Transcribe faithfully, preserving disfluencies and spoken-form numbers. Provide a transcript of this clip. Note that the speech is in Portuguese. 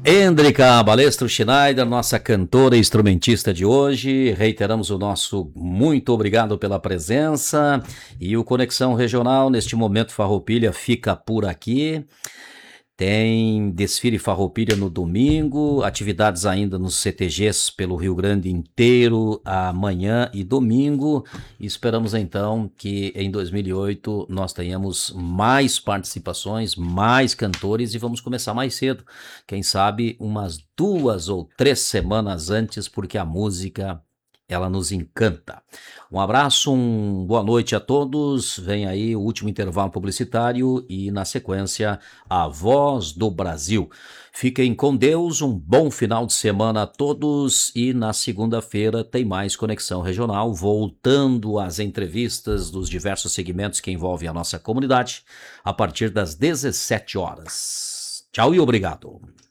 Êndrica Balestro Schneider, nossa cantora e instrumentista de hoje. Reiteramos o nosso muito obrigado pela presença. E o Conexão Regional, neste momento, Farroupilha fica por aqui. Tem desfile Farroupilha no domingo, atividades ainda nos C T Gs pelo Rio Grande inteiro, amanhã e domingo. E esperamos então que em dois mil e oito nós tenhamos mais participações, mais cantores e vamos começar mais cedo. Quem sabe umas duas ou três semanas antes, porque a música, ela nos encanta. Um abraço, uma boa noite a todos. Vem aí o último intervalo publicitário e, na sequência, a Voz do Brasil. Fiquem com Deus, um bom final de semana a todos e na segunda-feira tem mais Conexão Regional, voltando às entrevistas dos diversos segmentos que envolvem a nossa comunidade, a partir das dezessete horas. Tchau e obrigado.